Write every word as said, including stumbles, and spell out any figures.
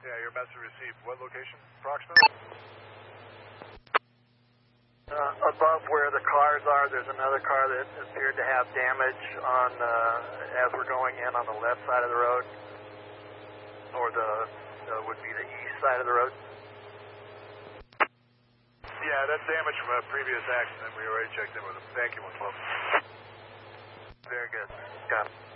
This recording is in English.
Yeah, your message received. What location, approximately? Uh, above where the cars are, there's another car that appeared to have damage on uh, as we're going in on the left side of the road, or the uh, would be the east side of the road. Yeah, that's damage from a previous accident. We already checked in with them. Thank you, one twelve. Very good. Got it.